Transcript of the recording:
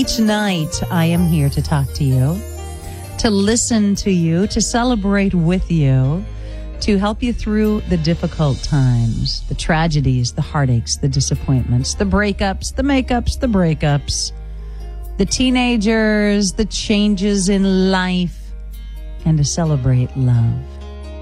Each night, I am here to talk to you, to listen to you, to celebrate with you, to help you through the difficult times, the tragedies, the heartaches, the disappointments, the breakups, the makeups, the breakups, the teenagers, the changes in life, and to celebrate love.